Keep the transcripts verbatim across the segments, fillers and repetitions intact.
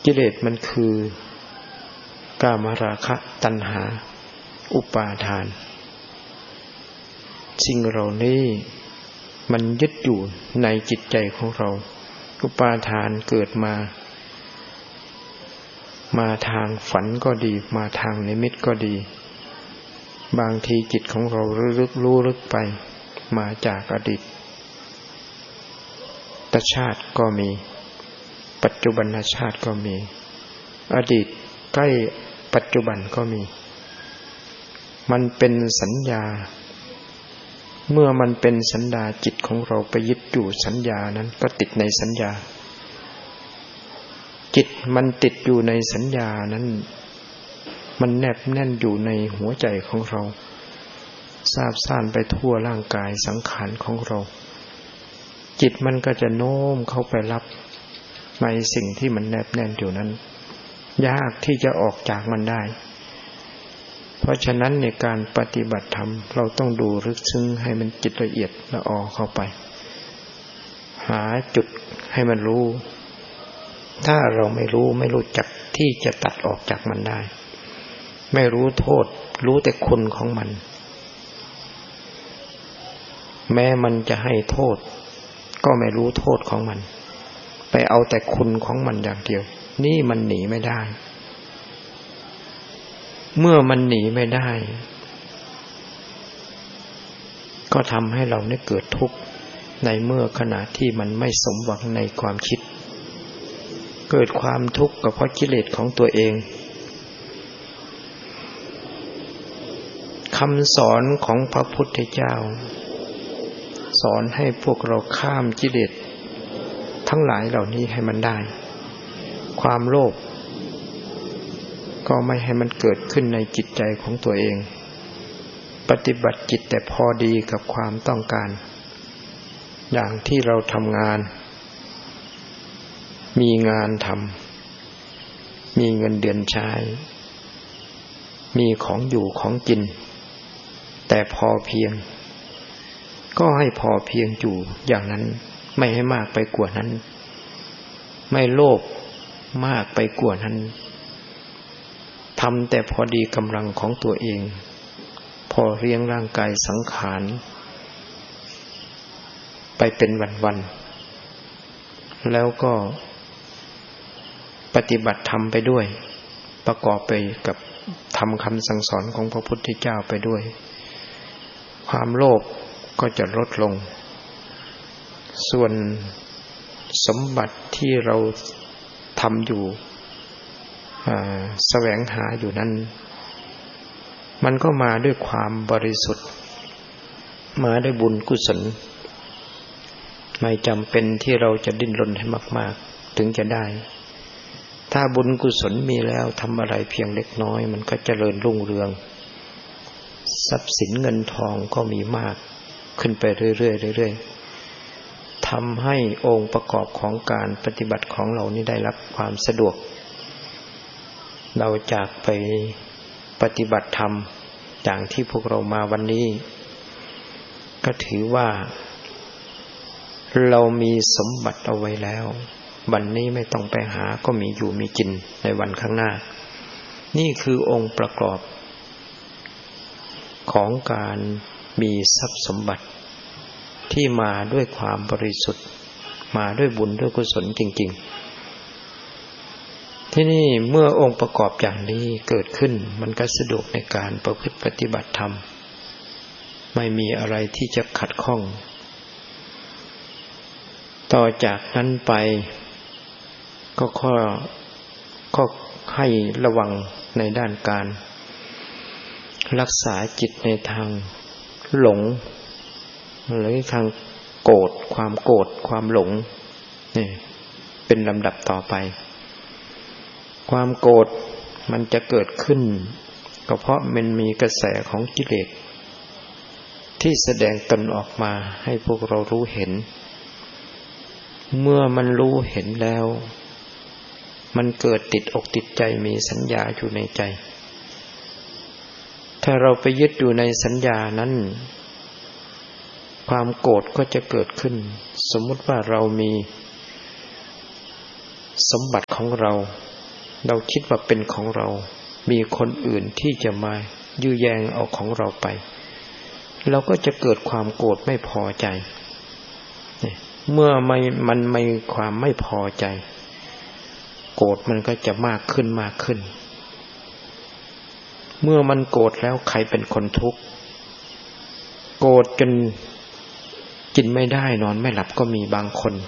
กิเลสมันคือกามราคะตัณหาอุปาทานสิ่งเหล่านี้มันยึดอยู่ในจิตใจของเราอุปาทานเกิดมามาทางฝันก็ดีมาทางนิมิตก็ดีบางทีจิตของเราลึกรู้ลึกไปมาจากอดีตชาติก็มีปัจจุบันชาติก็มีอดีตใกล้ปัจจุบันก็มีมันเป็นสัญญาเมื่อมันเป็นสัญญาจิตของเราไปยึดอยู่สัญญานั้นก็ติดในสัญญาจิตมันติดอยู่ในสัญญานั้นมันแนบแน่นอยู่ในหัวใจของเราซาบซ่านไปทั่วร่างกายสังขารของเราจิตมันก็จะโน้มเข้าไปรับในสิ่งที่มันแนบแน่นอยู่นั้นยากที่จะออกจากมันได้เพราะฉะนั้นในการปฏิบัติธรรมเราต้องดูลึกซึ้งให้มันจิตละเอียดละออเข้าไปหาจุดให้มันรู้ถ้าเราไม่รู้ไม่รู้จักที่จะตัดออกจากมันได้ไม่รู้โทษรู้แต่คุณของมันแม้มันจะให้โทษก็ไม่รู้โทษของมันไปเอาแต่คุณของมันอย่างเดียวนี่มันหนีไม่ได้เมื่อมันหนีไม่ได้ก็ทำให้เราได้เกิดทุกข์ในเมื่อขณะที่มันไม่สมหวังในความคิดเกิดความทุกข์ก็เพราะกิเลสของตัวเองคำสอนของพระพุทธเจ้าสอนให้พวกเราข้ามกิเลสทั้งหลายเหล่านี้ให้มันได้ความโลภก็ไม่ให้มันเกิดขึ้นในจิตใจของตัวเองปฏิบัติจิตแต่พอดีกับความต้องการอย่างที่เราทำงานมีงานทำมีเงินเดือนใช้มีของอยู่ของกินแต่พอเพียงก็ให้พอเพียงอยู่อย่างนั้นไม่ให้มากไปกว่านั้นไม่โลภมากไปกว่านั้นทำแต่พอดีกำลังของตัวเองพอเลี้ยงร่างกายสังขารไปเป็นวันๆแล้วก็ปฏิบัติธรรมไปด้วยประกอบไปกับทำคำสั่งสอนของพระพุทธเจ้าไปด้วยความโลภก็จะลดลงส่วนสมบัติที่เราทำอยู่แสวงหาอยู่นั้นมันก็มาด้วยความบริสุทธิ์มาด้วยบุญกุศลไม่จำเป็นที่เราจะดิ้นรนให้มากๆถึงจะได้ถ้าบุญกุศลมีแล้วทำอะไรเพียงเล็กน้อยมันก็เจริญรุ่งเรืองทรัพย์สินเงินทองก็มีมากขึ้นไปเรื่อยๆเรื่อยๆทำให้องค์ประกอบของการปฏิบัติของเรานี่ได้รับความสะดวกเราจากไปปฏิบัติธรรมอย่างที่พวกเรามาวันนี้ก็ถือว่าเรามีสมบัติเอาไว้แล้ววันนี้ไม่ต้องไปหาก็มีอยู่มีกินในวันข้างหน้านี่คือองค์ประกอบของการมีทรัพย์สมบัติที่มาด้วยความบริสุทธิ์มาด้วยบุญด้วยกุศลจริงๆที่นี่เมื่อองค์ประกอบอย่างนี้เกิดขึ้นมันก็สะดวกในการประพฤติปฏิบัติธรรมไม่มีอะไรที่จะขัดข้องต่อจากนั้นไปก็ข้อก็ให้ระวังในด้านการรักษาจิตในทางหลงหรือทางโกรธความโกรธความหลงนี่เป็นลำดับต่อไปความโกรธมันจะเกิดขึ้นก็เพราะมันมีกระแสของกิเลสที่แสดงตนออกมาให้พวกเรารู้เห็นเมื่อมันรู้เห็นแล้วมันเกิดติดอกติดใจมีสัญญาอยู่ในใจถ้าเราไปยึดอยู่ในสัญญานั้นความโกรธก็จะเกิดขึ้นสมมุติว่าเรามีสมบัติของเราเราคิดว่าเป็นของเรามีคนอื่นที่จะมายื้อแย่งเอาของเราไปเราก็จะเกิดความโกรธไม่พอใจเมื่อไม่มันมีความไม่พอใจโกรธมันก็จะมากขึ้นมากขึ้นเมื่อมันโกรธแล้วใครเป็นคนทุกข์โกรธจนกินไม่ได้นอนไม่หลับก็มีบางคน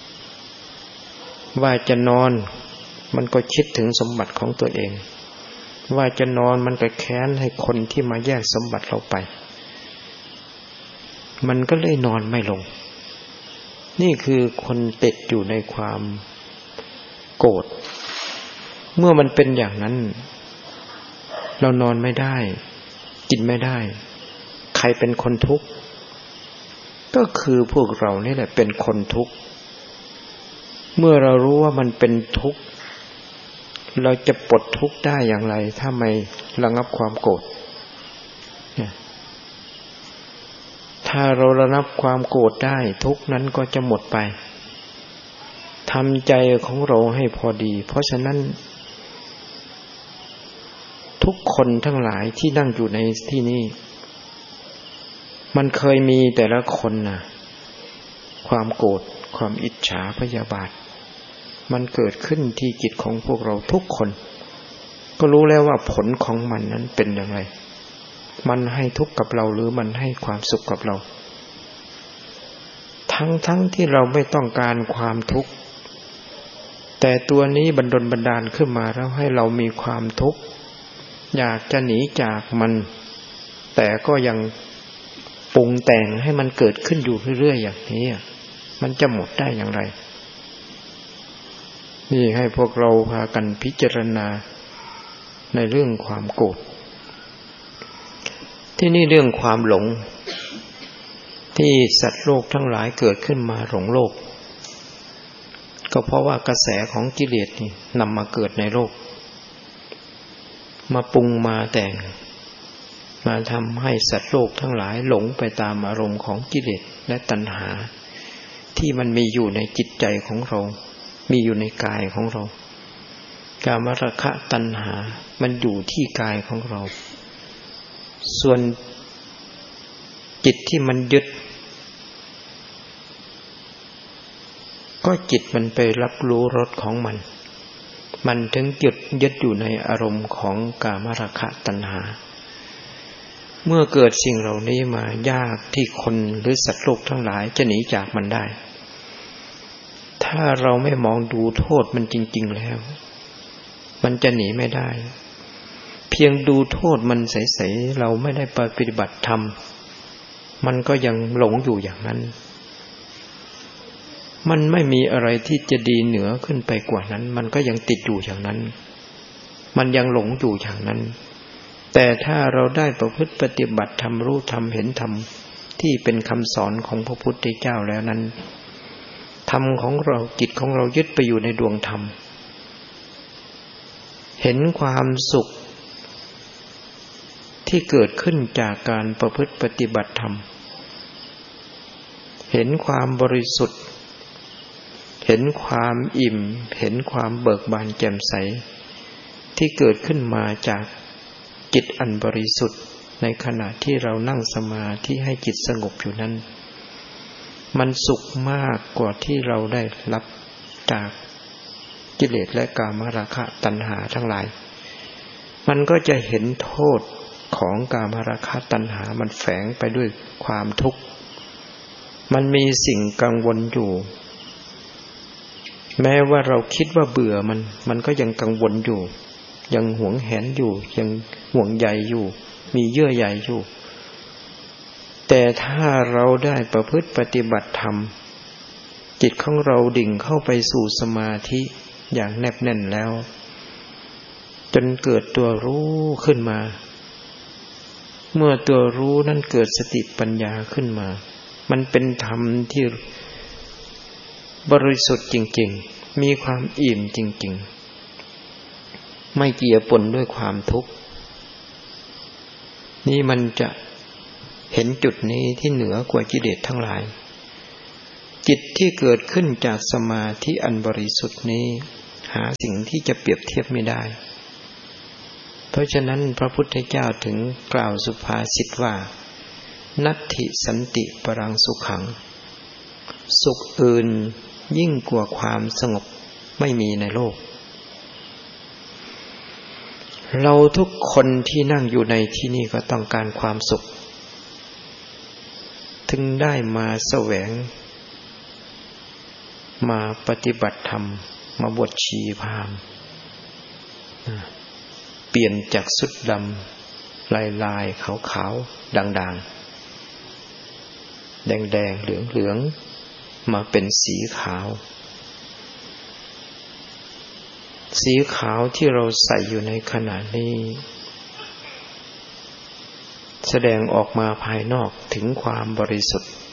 ว่าจะนอนมันก็คิดถึงสมบัติของตัวเองว่าจะนอนมันก็แค้นให้คนที่มาแย่งสมบัติเราไปมันก็เลยนอนไม่ลงนี่คือคนติดอยู่ในความโกรธเมื่อมันเป็นอย่างนั้นเรานอนไม่ได้กินไม่ได้ใครเป็นคนทุกข์ก็คือพวกเรานี่แหละเป็นคนทุกข์เมื่อเรารู้ว่ามันเป็นทุกข์เราจะปลดทุกข์ได้อย่างไรถ้าไม่ระงับความโกรธถ้าเราระงับความโกรธได้ทุกข์นั้นก็จะหมดไปทำใจของเราให้พอดีเพราะฉะนั้นทุกคนทั้งหลายที่นั่งอยู่ในที่นี้มันเคยมีแต่ละคนน่ะความโกรธความอิจฉาพยาบาทมันเกิดขึ้นที่จิตของพวกเราทุกคนก็รู้แล้วว่าผลของมันนั้นเป็นอย่างไรมันให้ทุกข์กับเราหรือมันให้ความสุขกับเราทั้งทั้งที่เราไม่ต้องการความทุกข์แต่ตัวนี้บันดลบันดาลขึ้นมาแล้วให้เรามีความทุกข์อยากจะหนีจากมันแต่ก็ยังปรุงแต่งให้มันเกิดขึ้นอยู่เรื่อยๆอย่างนี้มันจะหมดได้อย่างไรนี่ให้พวกเราพากันพิจารณาในเรื่องความโกรธที่นี่เรื่องความหลงที่สัตว์โลกทั้งหลายเกิดขึ้นมาหลงโลกก็เพราะว่ากระแสของกิเลสนี่นำมาเกิดในโลกมาปรุงมาแต่งมาทำให้สัตว์โลกทั้งหลายหลงไปตามอารมณ์ของกิเลสและตัณหาที่มันมีอยู่ในจิตใจของเรามีอยู่ในกายของเรากามราคะตัณหามันอยู่ที่กายของเราส่วนจิตที่มันยึดก็จิตมันไปรับรู้รสของมันมันถึงยึดยึดอยู่ในอารมณ์ของกามราคะตัณหาเมื่อเกิดสิ่งเหล่านี้มายากที่คนหรือสัตว์โลกทั้งหลายจะหนีจากมันได้ถ้าเราไม่มองดูโทษมันจริงๆแล้วมันจะหนีไม่ได้เพียงดูโทษมันใสๆเราไม่ได้ปฏิบัติธรรมมันก็ยังหลงอยู่อย่างนั้นมันไม่มีอะไรที่จะดีเหนือขึ้นไปกว่านั้นมันก็ยังติดอยู่อย่างนั้นมันยังหลงอยู่อย่างนั้นแต่ถ้าเราได้ประพฤติปฏิบัติธรรมรู้ธรรมเห็นธรรมที่เป็นคำสอนของพระพุทธเจ้าแล้วนั้นธรรมของเราจิตของเรายึดไปอยู่ในดวงธรรมเห็นความสุขที่เกิดขึ้นจากการประพฤติปฏิบัติธรรมเห็นความบริสุทธิ์เห็นความอิ่มเห็นความเบิกบานแจ่มใสที่เกิดขึ้นมาจากจิตอันบริสุทธิ์ในขณะที่เรานั่งสมาธิให้จิตสงบอยู่นั้นมันสุขมากกว่าที่เราได้รับจากกิเลสและกามราคะตัณหาทั้งหลายมันก็จะเห็นโทษของกามราคะตัณหามันแฝงไปด้วยความทุกข์มันมีสิ่งกังวลอยู่แม้ว่าเราคิดว่าเบื่อมันมันก็ยังกังวลอยู่ยังหวงแหนอยู่ยังห่วงใยอยู่มีเยื่อใยอยู่แต่ถ้าเราได้ประพฤติปฏิบัติธรรมจิตของเราดิ่งเข้าไปสู่สมาธิอย่างแนบแน่นแล้วจนเกิดตัวรู้ขึ้นมาเมื่อตัวรู้นั้นเกิดสติปัญญาขึ้นมามันเป็นธรรมที่บริสุทธิ์จริงๆมีความอิ่มจริงๆไม่เกี่ยวปนด้วยความทุกข์นี่มันจะเห็นจุดนี้ที่เหนือกว่ากิเลสทั้งหลายจิตที่เกิดขึ้นจากสมาธิอันบริสุทธิ์นี้หาสิ่งที่จะเปรียบเทียบไม่ได้เพราะฉะนั้นพระพุทธเจ้าถึงกล่าวสุภาษิตว่านัตถิสันติปรังสุขังสุขอื่นยิ่งกว่าความสงบไม่มีในโลกเราทุกคนที่นั่งอยู่ในที่นี่ก็ต้องการความสุขถึงได้มาแสวงมาปฏิบัติธรรมมาบวชชีพราหมณ์เปลี่ยนจากสุดดำลายลายขาวขาวด่างๆแดงแดงเหลืองเหลืองมาเป็นสีขาวสีขาวที่เราใส่อยู่ในขณะนี้แสดงออกมาภายนอกถึงความบริสุทธิ์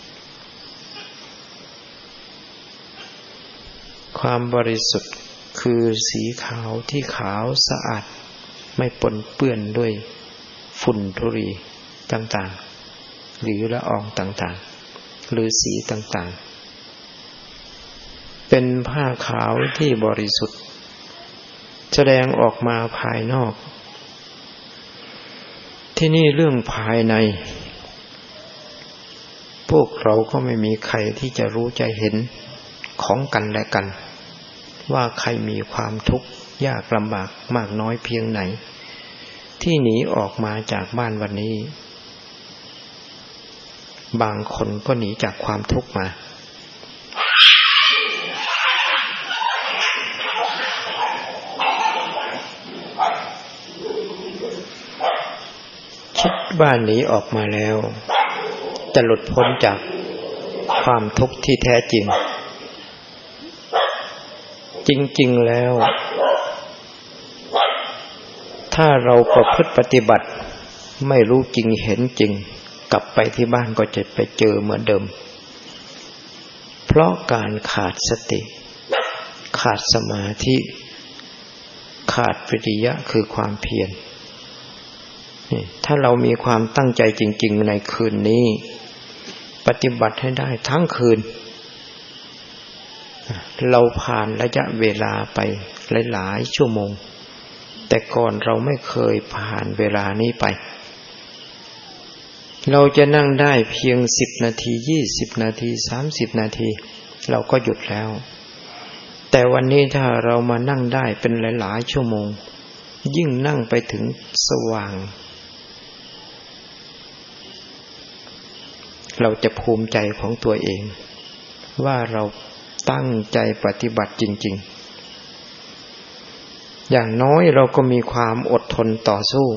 ความบริสุทธิ์คือสีขาวที่ขาวสะอาดไม่ปนเปื้อนด้วยฝุ่นธุลีต่างๆหรือละอองต่างๆหรือสีต่างๆเป็นผ้าขาวที่บริสุทธิ์แสดงออกมาภายนอกที่นี่เรื่องภายในพวกเราก็ไม่มีใครที่จะรู้ใจเห็นของกันและกันว่าใครมีความทุกข์ยากลำบากมากน้อยเพียงไหนที่หนีออกมาจากบ้านวันนี้บางคนก็หนีจากความทุกข์มาคิดว่าหนีออกมาแล้วจะหลุดพ้นจากความทุกข์ที่แท้จริงจริงๆแล้วถ้าเราประพฤติปฏิบัติไม่รู้จริงเห็นจริงกลับไปที่บ้านก็จะไปเจอเหมือนเดิมเพราะการขาดสติขาดสมาธิขาดวิริยะคือความเพียรถ้าเรามีความตั้งใจจริงๆในคืนนี้ปฏิบัติให้ได้ทั้งคืนเราผ่านระยะเวลาไปหลายๆชั่วโมงแต่ก่อนเราไม่เคยผ่านเวลานี้ไปเราจะนั่งได้เพียงสิบนาทียี่สิบนาทีสามสิบนาทีเราก็หยุดแล้วแต่วันนี้ถ้าเรามานั่งได้เป็นหลายๆชั่วโมงยิ่งนั่งไปถึงสว่างเราจะภูมิใจของตัวเองว่าเราตั้งใจปฏิบัติจริงๆอย่างน้อยเราก็มีความอดทนต่อสู้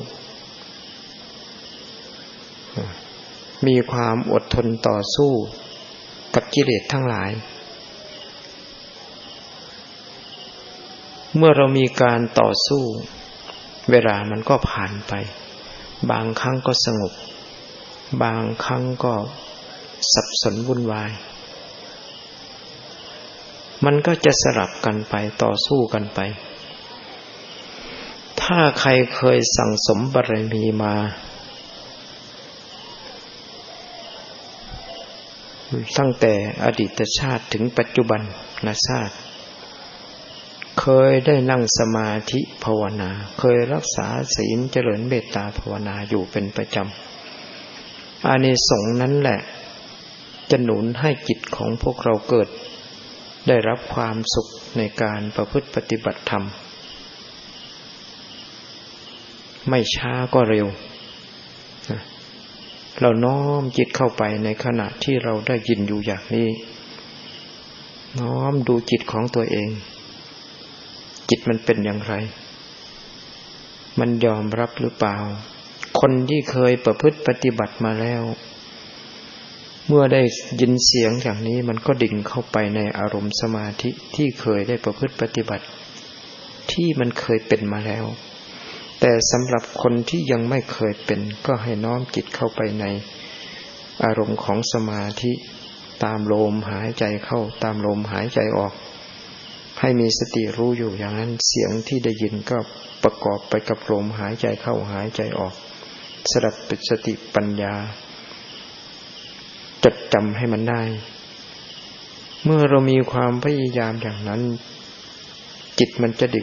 มีความอดทนต่อสู้กับกิเลสทั้งหลายเมื่อเรามีการต่อสู้เวลามันก็ผ่านไปบางครั้งก็สงบบางครั้งก็สับสนวุ่นวายมันก็จะสลับกันไปต่อสู้กันไปถ้าใครเคยสั่งสมบารมีมาตั้งแต่อดีตชาติถึงปัจจุบันชาติเคยได้นั่งสมาธิภาวนาเคยรักษาศีลเจริญเมตตาภาวนาอยู่เป็นประจำอานิสงส์นั้นแหละจะหนุนให้จิตของพวกเราเกิดได้รับความสุขในการประพฤติปฏิบัติธรรมไม่ช้าก็เร็วเราน้อมจิตเข้าไปในขณะที่เราได้ยินอยู่อย่างนี้น้อมดูจิตของตัวเองจิตมันเป็นอย่างไรมันยอมรับหรือเปล่าคนที่เคยประพฤติปฏิบัติมาแล้วเมื่อได้ยินเสียงอย่างนี้มันก็ดิ่งเข้าไปในอารมณ์สมาธิที่เคยได้ประพฤติปฏิบัติที่มันเคยเป็นมาแล้วแต่สำหรับคนที่ยังไม่เคยเป็นก็ให้น้อมจิตเข้าไปในอารมณ์ของสมาธิตามลมหายใจเข้าตามลมหายใจออกให้มีสติรู้อยู่อย่างนั้นเสียงที่ได้ยินก็ประกอบไปกับลมหายใจเข้าหายใจออกสลับเป็นสติปัญญาจดจำให้มันได้เมื่อเรามีความพยายามอย่างนั้นจิตมันจะดิ่ง